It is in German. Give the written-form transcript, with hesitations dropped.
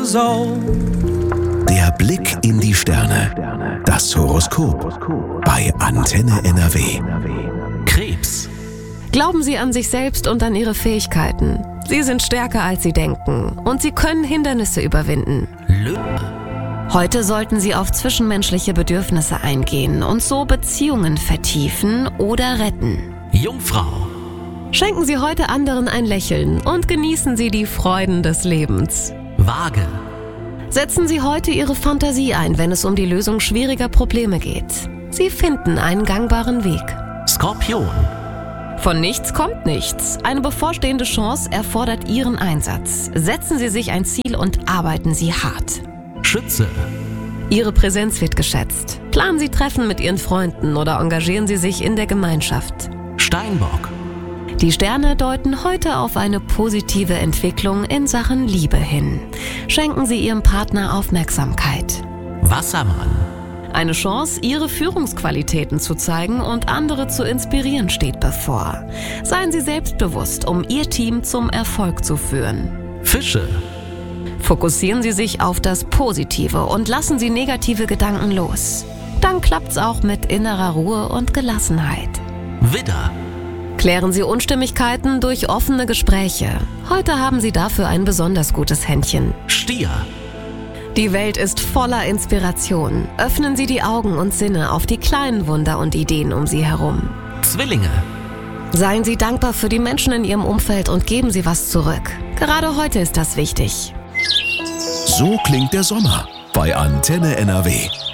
years old. Der Blick in die Sterne. Das Horoskop bei Antenne NRW. Krebs. Glauben Sie an sich selbst und an Ihre Fähigkeiten. Sie sind stärker, als Sie denken, und Sie können Hindernisse überwinden. Löwe. Heute sollten Sie auf zwischenmenschliche Bedürfnisse eingehen und so Beziehungen vertiefen oder retten. Jungfrau. Schenken Sie heute anderen ein Lächeln und genießen Sie die Freuden des Lebens. Waage. Setzen Sie heute Ihre Fantasie ein, wenn es um die Lösung schwieriger Probleme geht. Sie finden einen gangbaren Weg. Skorpion. Von nichts kommt nichts. Eine bevorstehende Chance erfordert Ihren Einsatz. Setzen Sie sich ein Ziel und arbeiten Sie hart. Schütze. Ihre Präsenz wird geschätzt. Planen Sie Treffen mit Ihren Freunden oder engagieren Sie sich in der Gemeinschaft. Steinbock. Die Sterne deuten heute auf eine positive Entwicklung in Sachen Liebe hin. Schenken Sie Ihrem Partner Aufmerksamkeit. Wassermann. Eine Chance, Ihre Führungsqualitäten zu zeigen und andere zu inspirieren, steht bevor. Seien Sie selbstbewusst, um Ihr Team zum Erfolg zu führen. Fische. Fokussieren Sie sich auf das Positive und lassen Sie negative Gedanken los. Dann klappt's auch mit innerer Ruhe und Gelassenheit. Widder. Klären Sie Unstimmigkeiten durch offene Gespräche. Heute haben Sie dafür ein besonders gutes Händchen. Stier. Die Welt ist voller Inspiration. Öffnen Sie die Augen und Sinne auf die kleinen Wunder und Ideen um Sie herum. Zwillinge. Seien Sie dankbar für die Menschen in Ihrem Umfeld und geben Sie was zurück. Gerade heute ist das wichtig. So klingt der Sommer bei Antenne NRW.